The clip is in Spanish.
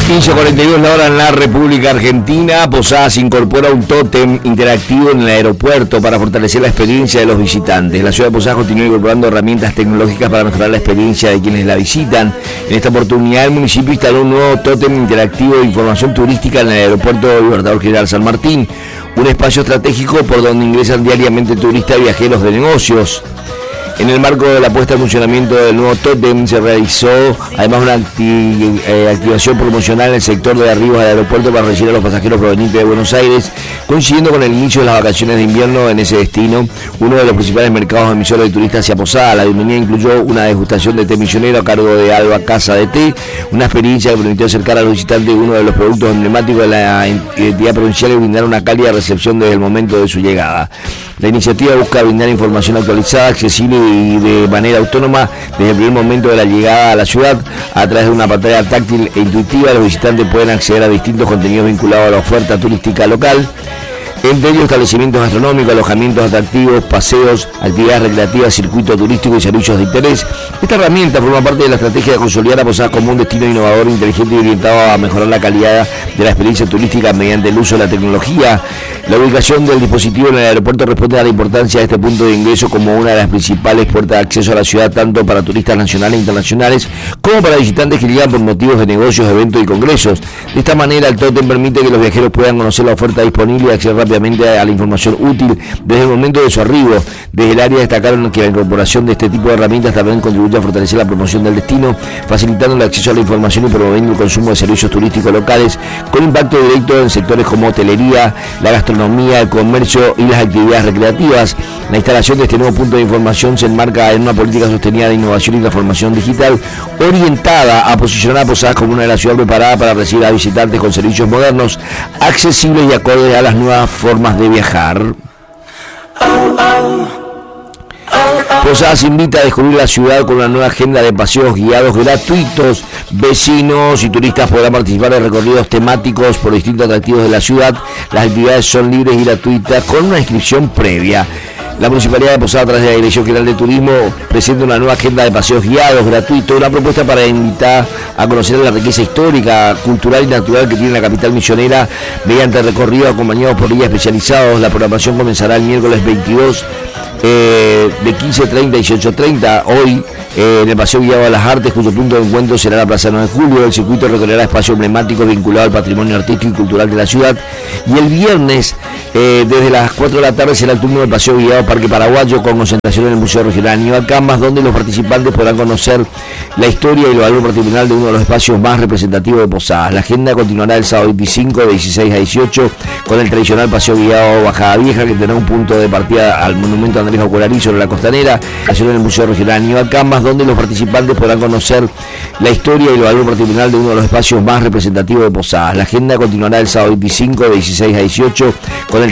15:42 la hora en la República Argentina. Posadas incorpora un tótem interactivo en el aeropuerto para fortalecer la experiencia de los visitantes. La ciudad de Posadas continúa incorporando herramientas tecnológicas para mejorar la experiencia de quienes la visitan. En esta oportunidad el municipio instaló un nuevo tótem interactivo de información turística en el aeropuerto Libertador General San Martín, un espacio estratégico por donde ingresan diariamente turistas y viajeros de negocios. En el marco de la puesta en funcionamiento del nuevo tótem se realizó además una activación promocional en el sector de arribos del aeropuerto para recibir a los pasajeros provenientes de Buenos Aires, coincidiendo con el inicio de las vacaciones de invierno en ese destino, uno de los principales mercados emisores de turistas hacia Posadas. La bienvenida incluyó una degustación de té millonero a cargo de Alba Casa de Té, una experiencia que permitió acercar a los visitantes uno de los productos emblemáticos de la entidad provincial y brindar una cálida recepción desde el momento de su llegada. La iniciativa busca brindar información actualizada, accesible y de manera autónoma desde el primer momento de la llegada a la ciudad. A través de una pantalla táctil e intuitiva, los visitantes pueden acceder a distintos contenidos vinculados a la oferta turística local, entre ellos establecimientos gastronómicos, alojamientos atractivos, paseos, actividades recreativas, circuito turístico y servicios de interés. Esta herramienta forma parte de la estrategia de consolidar a Posadas como un destino innovador, inteligente y orientado a mejorar la calidad de la experiencia turística mediante el uso de la tecnología. La ubicación del dispositivo en el aeropuerto responde a la importancia de este punto de ingreso como una de las principales puertas de acceso a la ciudad, tanto para turistas nacionales e internacionales como para visitantes que llegan por motivos de negocios, eventos y congresos. De esta manera, el tótem permite que los viajeros puedan conocer la oferta disponible y acceder rápidamente a la información útil desde el momento de su arribo. Desde el área destacaron que la incorporación de este tipo de herramientas también contribuye a fortalecer la promoción del destino, facilitando el acceso a la información y promoviendo el consumo de servicios turísticos locales, con impacto directo en sectores como hotelería, la gastronomía, el comercio y las actividades recreativas. La instalación de este nuevo punto de información se enmarca en una política sostenida de innovación y transformación digital, orientada a posicionar a Posadas como una de las ciudades preparadas para recibir a visitantes con servicios modernos, accesibles y acordes a las nuevas formas de viajar. Posadas invita a descubrir la ciudad con una nueva agenda de paseos guiados gratuitos. Vecinos y turistas podrán participar de recorridos temáticos por distintos atractivos de la ciudad. Las actividades son libres y gratuitas con una inscripción previa. La Municipalidad de Posadas, a través de la Dirección General de Turismo, presenta una nueva agenda de paseos guiados gratuitos, una propuesta para invitar a conocer la riqueza histórica, cultural y natural que tiene la capital misionera mediante recorridos acompañados por guías especializados. La programación comenzará el miércoles 22 de 15:30 y 18:30 hoy en el Paseo Guiado a las Artes, cuyo punto de encuentro será la Plaza 9 de Julio. El circuito recorrerá espacios emblemáticos vinculados al patrimonio artístico y cultural de la ciudad, y el viernes desde las 4 de la tarde será el turno del Paseo Guiado Parque Paraguayo, con concentración en el Museo Regional Aníbal Cambas, donde los participantes podrán conocer la historia y el valor patrimonial de uno de los espacios más representativos de Posadas. La agenda continuará el sábado 25 de 16 a 18 con el tradicional Paseo Guiado Bajada Vieja, que tendrá un punto de partida al monumento Andrés Ocularí sobre la costanera, en el Museo Regional Aníbal Cambas, donde los participantes podrán conocer la historia y el valor patrimonial de uno de los espacios más representativos de Posadas. La agenda continuará el sábado 25 de 16 a 18 con el